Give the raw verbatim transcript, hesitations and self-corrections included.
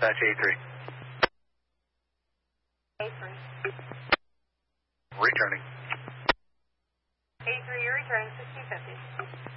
Dispatch A three. A three. Returning. A three, you're returning sixteen fifty.